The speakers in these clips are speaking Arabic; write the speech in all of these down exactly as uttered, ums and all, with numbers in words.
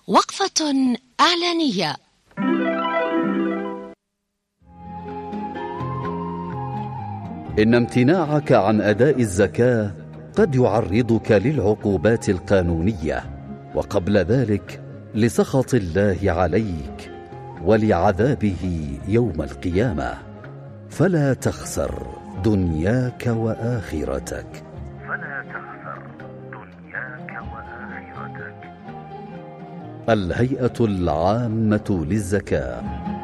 وقفة إعلانية. إن امتناعك عن أداء الزكاة قد يعرضك للعقوبات القانونية، وقبل ذلك لسخط الله عليك ولعذابه يوم القيامة، فلا تخسر دنياك وآخرتك. فلا تخسر دنياك وآخرتك. الهيئة العامة للزكاة.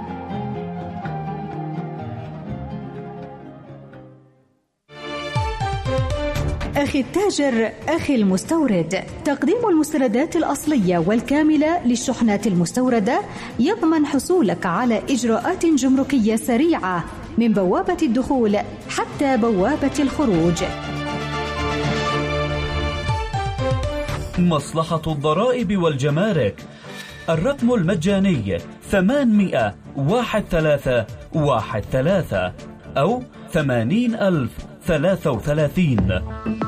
أخي التاجر، أخي المستورد، تقديم المستندات الأصلية والكاملة للشحنات المستوردة يضمن حصولك على إجراءات جمركية سريعة من بوابة الدخول حتى بوابة الخروج. مصلحة الضرائب والجمارك، الرقم المجاني ثمانمائة واحد ثلاثة واحد ثلاثة أو ثمانين ألف ثلاثة وثلاثين.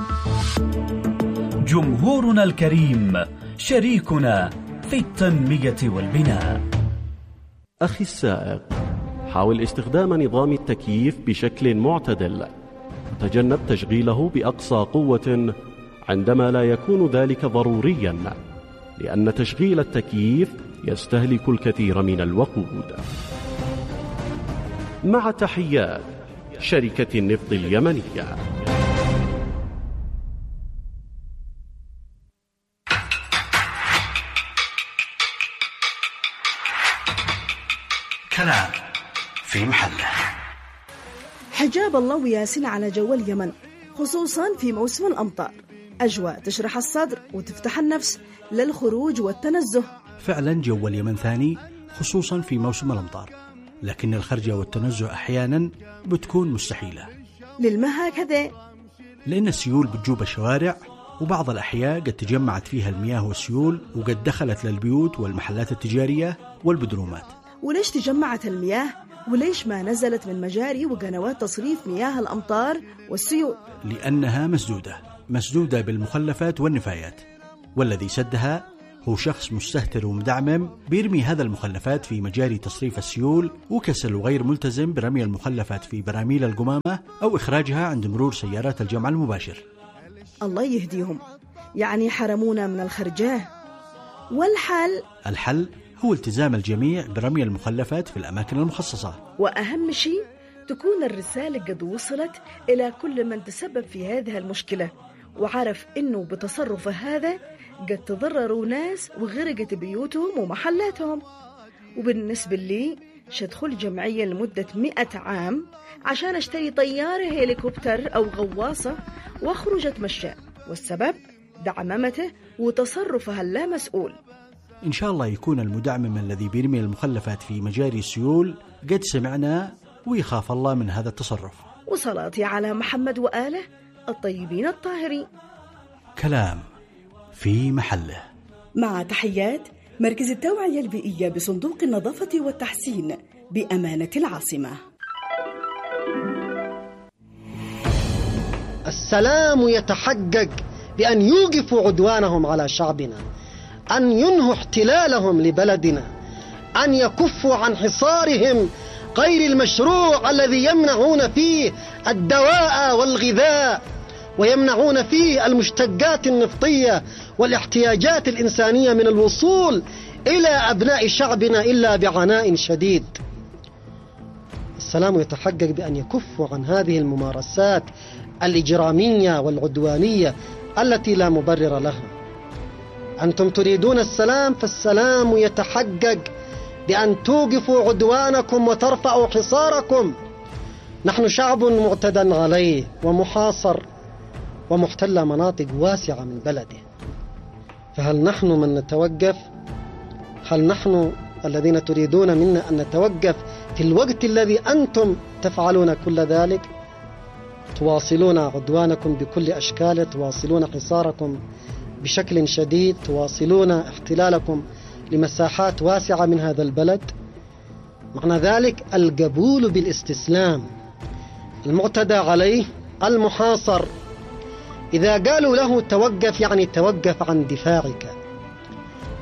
جمهورنا الكريم شريكنا في التنمية والبناء. أخي السائق، حاول استخدام نظام التكييف بشكل معتدل، تجنب تشغيله بأقصى قوة عندما لا يكون ذلك ضروريا، لأن تشغيل التكييف يستهلك الكثير من الوقود. مع تحيات شركة النفط اليمنية. كلام في محله. حجاب الله وياسين على جو اليمن، خصوصا في موسم الأمطار. أجواء تشرح الصدر وتفتح النفس للخروج والتنزه. فعلا جو اليمن ثاني، خصوصا في موسم الأمطار، لكن الخرجة والتنزه أحيانا بتكون مستحيلة. للما هكذا؟ لأن السيول بتجوب الشوارع، وبعض الأحياء قد تجمعت فيها المياه والسيول، وقد دخلت للبيوت والمحلات التجارية والبدرومات. وليش تجمعت المياه؟ وليش ما نزلت من مجاري وقنوات تصريف مياه الأمطار والسيول؟ لأنها مسدودة مسدودة بالمخلفات والنفايات، والذي سدها هو شخص مستهتر ومدعمم بيرمي هذا المخلفات في مجاري تصريف السيول، وكسل وغير ملتزم برمي المخلفات في براميل القمامة أو إخراجها عند مرور سيارات الجمع المباشر. الله يهديهم، يعني حرمونا من الخرجاه. والحل؟ الحل هو التزام الجميع برمي المخلفات في الأماكن المخصصة، وأهم شيء تكون الرسالة قد وصلت إلى كل من تسبب في هذه المشكلة، وعرف إنه بتصرف هذا قد تضرروا ناس وغرقت بيوتهم ومحلاتهم. وبالنسبة لي شدخل جمعية لمدة مئة عام عشان أشتري طيارة هيليكوبتر أو غواصة وأخرج أتمشى، والسبب دعممته وتصرفها اللامسؤول. إن شاء الله يكون المدعمم الذي بيرمي المخلفات في مجاري السيول قد سمعنا ويخاف الله من هذا التصرف. وصلاتي على محمد وآله الطيبين الطاهرين. كلام في محله. مع تحيات مركز التوعية البيئية بصندوق النظافة والتحسين بأمانة العاصمة. السلام يتحقق بأن يوقفوا عدوانهم على شعبنا، أن ينهوا احتلالهم لبلدنا، أن يكفوا عن حصارهم غير المشروع الذي يمنعون فيه الدواء والغذاء، ويمنعون فيه المشتقات النفطية والاحتياجات الإنسانية من الوصول إلى أبناء شعبنا إلا بعناء شديد. السلام يتحقق بأن يكفوا عن هذه الممارسات الإجرامية والعدوانية التي لا مبرر لها. أنتم تريدون السلام، فالسلام يتحقق بأن توقفوا عدوانكم وترفعوا حصاركم. نحن شعب معتدى عليه ومحاصر ومحتل مناطق واسعة من بلده، فهل نحن من نتوقف؟ هل نحن الذين تريدون منا أن نتوقف في الوقت الذي أنتم تفعلون كل ذلك؟ تواصلون عدوانكم بكل أشكاله، تواصلون حصاركم بشكل شديد، تواصلون احتلالكم لمساحات واسعة من هذا البلد. معنى ذلك القبول بالاستسلام. المعتدى عليه المحاصر إذا قالوا له توقف يعني توقف عن دفاعك،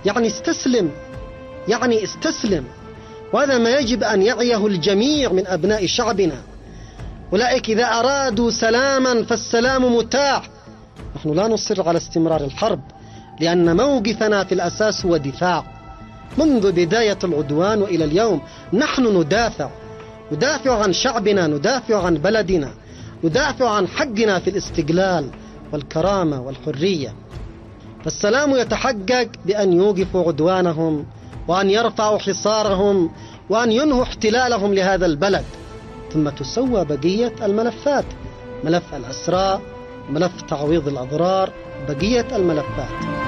يعني استسلم، يعني استسلم. وهذا ما يجب أن يعيه الجميع من أبناء شعبنا. أولئك إذا أرادوا سلاما فالسلام متاح. نحن لا نصر على استمرار الحرب، لأن موقفنا في الأساس هو دفاع. منذ بداية العدوان وإلى اليوم نحن ندافع ندافع عن شعبنا، ندافع عن بلدنا، ندافع عن حقنا في الاستقلال والكرامة والحرية. فالسلام يتحقق بأن يوقفوا عدوانهم، وأن يرفعوا حصارهم، وأن ينهوا احتلالهم لهذا البلد. ثم تسوى بقية الملفات، ملف الأسرى، ملف تعويض الأضرار، بقية الملفات.